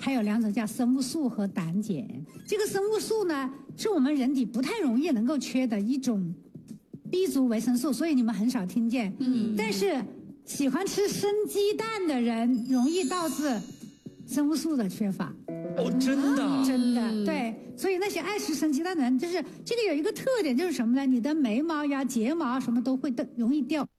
还有2种叫生物素和胆碱。这个生物素呢，是我们人体不太容易能够缺的一种 B 族维生素，所以你们很少听见。但是喜欢吃生鸡蛋的人容易导致生物素的缺乏。 哦，真的， 真的，对。所以那些爱吃生鸡蛋的人，就是这个有一个特点，就是什么呢？你的眉毛呀、睫毛什么都会容易掉。